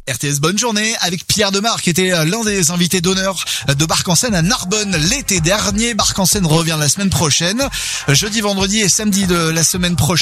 RTS, bonne journée avec Pierre Demar qui était l'un des invités d'honneur de Barque en Seine à Narbonne l'été dernier. Barque en Seine revient la semaine prochaine, jeudi, vendredi et samedi de la semaine prochaine.